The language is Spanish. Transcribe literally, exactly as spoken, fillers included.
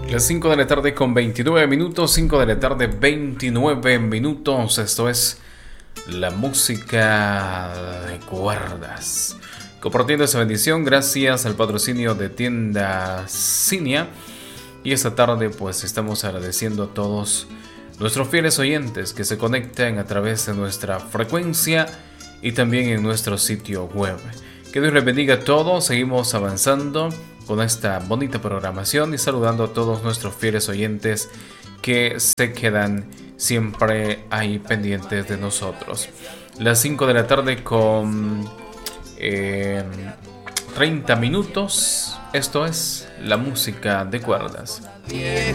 Las cinco de la tarde con veintinueve minutos, cinco de la tarde veintinueve minutos, esto es la música de cuerdas. Compartiendo esa bendición gracias al patrocinio de Tienda Cinia. Y esta tarde pues estamos agradeciendo a todos nuestros fieles oyentes que se conectan a través de nuestra frecuencia y también en nuestro sitio web. Que Dios les bendiga a todos, seguimos avanzando con esta bonita programación y saludando a todos nuestros fieles oyentes que se quedan siempre ahí pendientes de nosotros. Las cinco de la tarde con eh, treinta minutos, esto es la música de cuerdas.